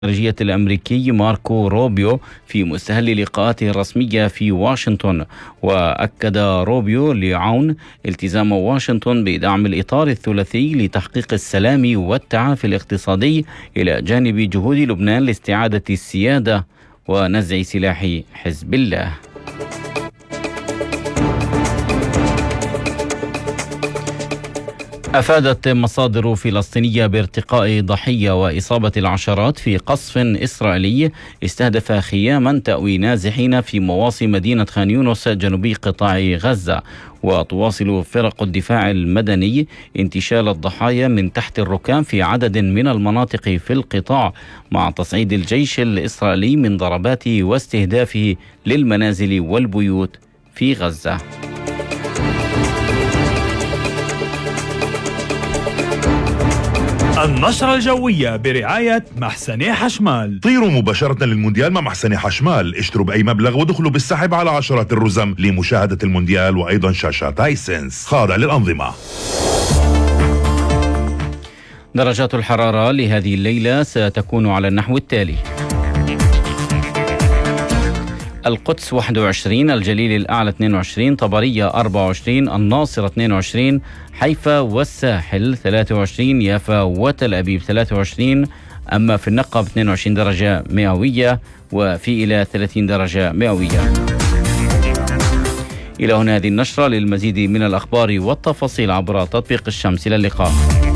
الخارجية الأمريكي ماركو روبيو في مستهل لقاءاته الرسمية في واشنطن. وأكد روبيو لعون التزام واشنطن بدعم الإطار الثلاثي لتحقيق السلام والتعافي الاقتصادي إلى جانب جهود لبنان لاستعادة السيادة ونزع سلاح حزب الله. أفادت مصادر فلسطينية بارتقاء ضحية وإصابة العشرات في قصف إسرائيلي استهدف خياما تأوي نازحين في مواصي مدينة خان يونس جنوبي قطاع غزة. وتواصل فرق الدفاع المدني انتشال الضحايا من تحت الركام في عدد من المناطق في القطاع، مع تصعيد الجيش الإسرائيلي من ضرباته واستهدافه للمنازل والبيوت في غزة. النشرة الجوية برعاية محسني حشمال. طيروا مباشرة للمونديال مع محسني حشمال، اشتروا بأي مبلغ ودخلوا بالسحب على عشرات الرزم لمشاهدة المونديال وأيضا شاشات هايسنس خاضع للأنظمة. درجات الحرارة لهذه الليلة ستكون على النحو التالي: القدس 21، الجليل الأعلى 22، طبرية 24، الناصرة 22، حيفا والساحل 23، يافا وتل أبيب 23، أما في النقب 22 درجة مئوية وفي إلى 30 درجة مئوية. إلى هنا هذه النشرة، للمزيد من الأخبار والتفاصيل عبر تطبيق الشمس. إلى اللقاء.